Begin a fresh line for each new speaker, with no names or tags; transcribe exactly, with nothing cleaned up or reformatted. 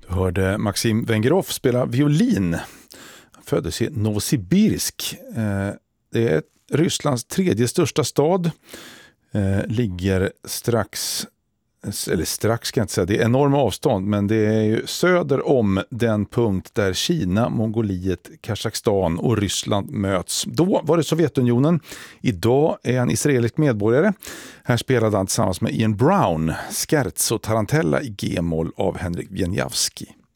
Du hörde Maxim Vengerov spela violin. Han föddes i Novosibirsk. Det är Rysslands tredje största stad. Ligger strax, eller strax kan jag inte säga, det är enorma avstånd, men det är ju söder om den punkt där Kina, Mongoliet, Kazakstan och Ryssland möts. Då var det Sovjetunionen. Idag är han israelisk medborgare. Här spelade han tillsammans med Ian Brown, Scherzo Tarantella i G-moll av Henrik Wieniawski.